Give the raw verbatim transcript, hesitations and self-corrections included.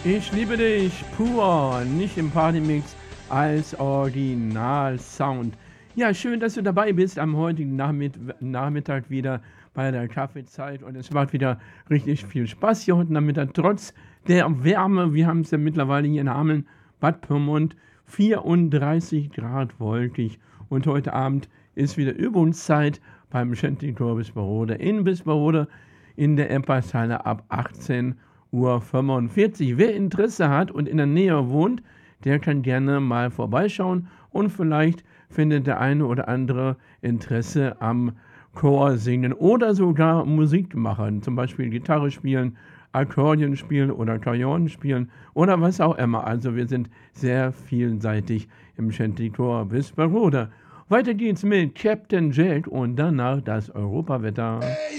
Ich liebe dich pur, nicht im Partymix, als Originalsound. Ja, schön, dass du dabei bist am heutigen Nachmitt Nachmittag wieder bei der Kaffeezeit und es macht wieder richtig viel Spaß hier heute Nachmittag, trotz der Wärme. Wir haben es ja mittlerweile hier in Hameln, Bad Pyrmont, vierunddreißig Grad wolkig und heute Abend ist wieder Übungszeit beim Shantytour Bisperode in Bisperode in der Empershalle ab achtzehn Uhr fünfundvierzig. Wer Interesse hat und in der Nähe wohnt, der kann gerne mal vorbeischauen und vielleicht findet der eine oder andere Interesse am Chor singen oder sogar Musik machen, zum Beispiel Gitarre spielen, Akkordeon spielen oder Klavier spielen oder was auch immer. Also wir sind sehr vielseitig im Shantychor Bisperode. Weiter geht's mit Captain Jack und danach das Europawetter.